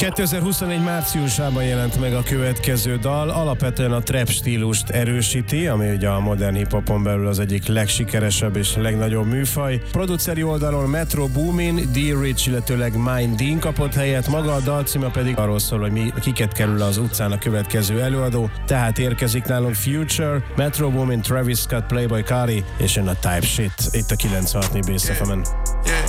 2021 márciusában jelent meg a következő dal, alapvetően a trap stílust erősíti, ami ugye a modern hip-hopon belül az egyik legsikeresebb és legnagyobb műfaj. Produceri oldalon Metro Boomin, D-Rich, illetőleg Mind Dean kapott helyet, maga a dalcíme pedig arról szól, hogy kiket kerül az utcán a következő előadó, tehát érkezik nálunk Future, Metro Boomin, Travis Scott, Playboi Carti és jön a Type Shit, itt a 96. Bass FM-en.